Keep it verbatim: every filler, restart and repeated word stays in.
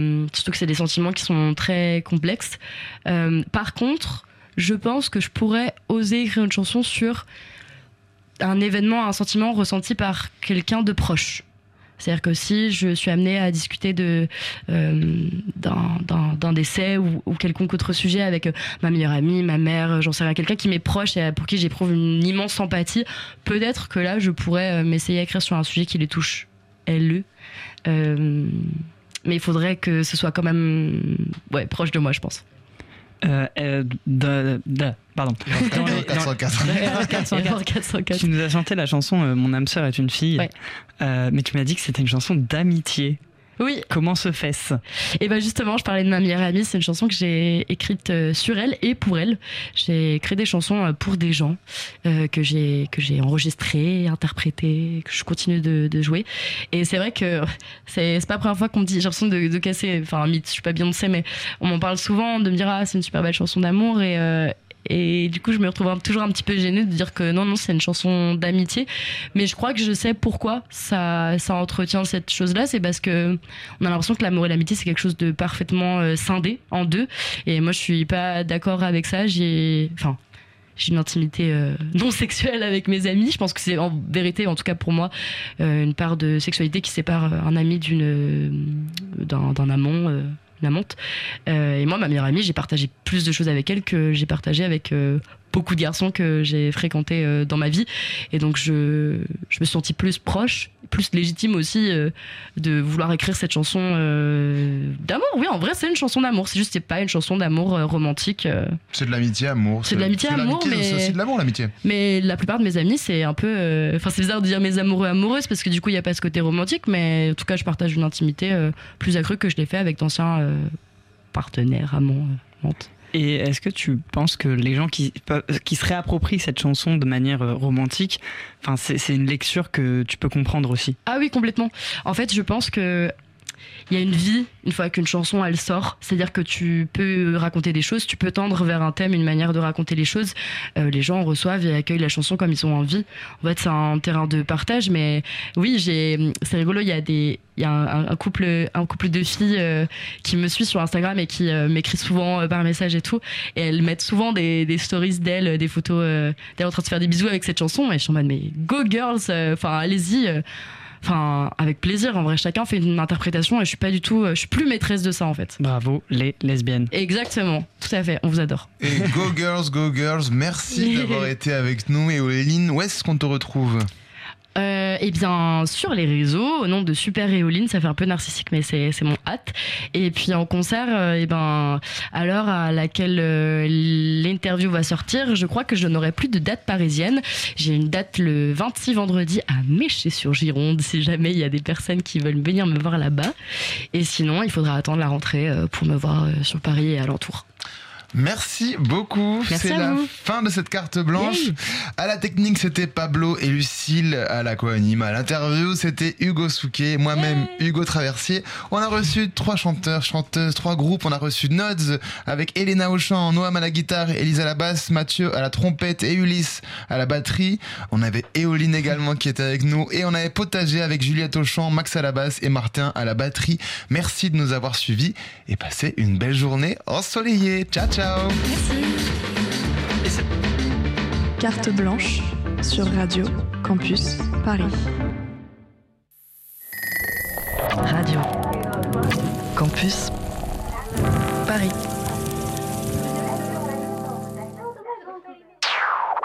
surtout que c'est des sentiments qui sont très complexes. Euh, par contre, je pense que je pourrais oser écrire une chanson sur un événement, un sentiment ressenti par quelqu'un de proche. C'est-à-dire que si je suis amenée à discuter de, euh, d'un, d'un, d'un décès ou, ou quelconque autre sujet avec euh, ma meilleure amie, ma mère, j'en sais rien, quelqu'un qui m'est proche et pour qui j'éprouve une immense empathie, peut-être que là, je pourrais euh, m'essayer à écrire sur un sujet qui les touche, elles. Euh, mais il faudrait que ce soit quand même ouais, proche de moi, je pense. Euh, euh, de, de, pardon. Dans les, quatre cent quatre. Erreur quatre cent quatre. Tu nous as chanté la chanson euh, Mon âme sœur est une fille, ouais. euh, mais tu m'as dit que c'était une chanson d'amitié. Oui. Comment se fait-ce ? Et ben justement, je parlais de ma meilleure amie. C'est une chanson que j'ai écrite sur elle et pour elle. J'ai écrit des chansons pour des gens euh, que j'ai que j'ai enregistrées, interprétées, que je continue de, de jouer. Et c'est vrai que c'est c'est pas la première fois qu'on me dit. J'ai l'impression de, de casser. Enfin, un mythe. Je suis pas Beyoncé, mais on m'en parle souvent, de me dire ah c'est une super belle chanson d'amour et euh, Et du coup, je me retrouve toujours un petit peu gênée de dire que non, non, c'est une chanson d'amitié. Mais je crois que je sais pourquoi ça, ça entretient cette chose-là. C'est parce que on a l'impression que l'amour et l'amitié, c'est quelque chose de parfaitement euh, scindé en deux. Et moi, je suis pas d'accord avec ça. J'ai, enfin, j'ai une intimité euh, non sexuelle avec mes amis. Je pense que c'est en vérité, en tout cas pour moi, euh, une part de sexualité qui sépare un ami d'une, euh, d'un, d'un amant. Euh, amante. Euh, et moi, ma meilleure amie, j'ai partagé plus de choses avec elle que j'ai partagé avec euh, beaucoup de garçons que j'ai fréquentés euh, dans ma vie. Et donc, je, je me suis sentie plus proche, plus légitime aussi euh, de vouloir écrire cette chanson euh, d'amour. Oui, en vrai, c'est une chanson d'amour. C'est juste, c'est pas une chanson d'amour euh, romantique. Euh. C'est de l'amitié, amour. C'est de l'amitié, amour, mais... C'est aussi de l'amour, l'amitié. Mais la plupart de mes amis, c'est un peu... Enfin, euh... c'est bizarre de dire mes amoureux, amoureuses, parce que du coup, il n'y a pas ce côté romantique, mais en tout cas, je partage une intimité euh, plus accrue que je l'ai fait avec d'anciens euh, partenaires, amants, euh, amantes. Et est-ce que tu penses que les gens qui, qui se réapproprient cette chanson de manière romantique, enfin, c'est, c'est une lecture que tu peux comprendre aussi ? Ah oui, complètement. En fait, je pense que il y a une vie une fois qu'une chanson elle sort, c'est-à-dire que tu peux raconter des choses, tu peux tendre vers un thème, une manière de raconter les choses. Euh, les gens reçoivent et accueillent la chanson comme ils ont envie. En fait, c'est un terrain de partage, mais oui, j'ai, c'est rigolo. Il y a des, il y a un, un couple, un couple de filles euh, qui me suit sur Instagram et qui euh, m'écrit souvent euh, par message et tout, et elles mettent souvent des, des stories d'elles, des photos euh, d'elles en train de se faire des bisous avec cette chanson. Et je suis en mode mais go girls, enfin euh, allez-y. Euh, Enfin, avec plaisir, en vrai, chacun fait une interprétation et je suis pas du tout, je suis plus maîtresse de ça en fait. Bravo les lesbiennes. Exactement, tout à fait, on vous adore. Et go girls, go girls, merci d'avoir été avec nous. Et Éoline, où est-ce qu'on te retrouve ? Euh, eh bien, sur les réseaux, au nom de Super Éoline, ça fait un peu narcissique, mais c'est, c'est mon hâte. Et puis en concert, euh, eh ben, à l'heure à laquelle euh, l'interview va sortir, je crois que je n'aurai plus de date parisienne. J'ai une date le vingt-six vendredi à Méché-sur-Gironde, si jamais il y a des personnes qui veulent venir me voir là-bas. Et sinon, il faudra attendre la rentrée euh, pour me voir euh, sur Paris et alentour. Merci beaucoup. Merci c'est la vous. fin de cette carte blanche. Yay. À la technique, c'était Pablo et Lucille. À la co-anime, à l'interview, c'était Hugo Souquet, moi-même Yay. Hugo Traversier. On a reçu trois chanteurs, chanteuses, trois groupes. On a reçu Nods avec Elena au chant, Noam à la guitare, Elisa à la basse, Mathieu à la trompette et Ulysse à la batterie. On avait Éoline également qui était avec nous. Et on avait Potager avec Juliette au chant, Max à la basse et Martin à la batterie. Merci de nous avoir suivis et passez une belle journée ensoleillée. Ciao, ciao. Merci. Carte blanche sur Radio Campus Paris. Radio Campus Paris.